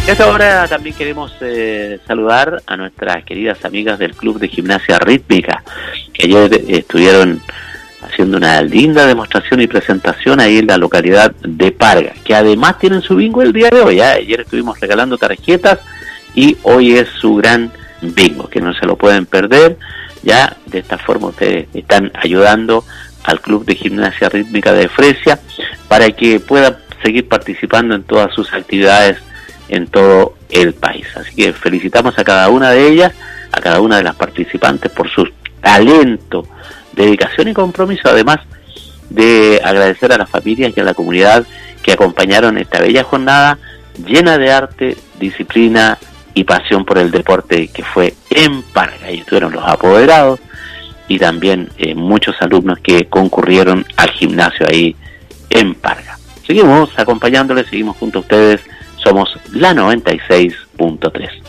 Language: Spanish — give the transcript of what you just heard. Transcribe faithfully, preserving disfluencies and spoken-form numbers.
Y hasta ahora también queremos eh, saludar a nuestras queridas amigas del Club de Gimnasia Rítmica, que ayer eh, estuvieron haciendo una linda demostración y presentación ahí en la localidad de Parga, que además tienen su bingo el día de hoy. ¿eh? Ayer estuvimos regalando tarjetas y hoy es su gran bingo, que no se lo pueden perder. Ya de esta forma ustedes están ayudando al Club de Gimnasia Rítmica de Fresia para que pueda seguir participando en todas sus actividades en todo el país. Así que felicitamos a cada una de ellas, a cada una de las participantes por su talento, dedicación y compromiso, además de agradecer a las familias y a la comunidad que acompañaron esta bella jornada llena de arte, disciplina y pasión por el deporte que fue en Parga. Ahí estuvieron los apoderados y también eh, muchos alumnos que concurrieron al gimnasio ahí en Parga. Seguimos acompañándoles, seguimos junto a ustedes. Somos la noventa y seis punto tres.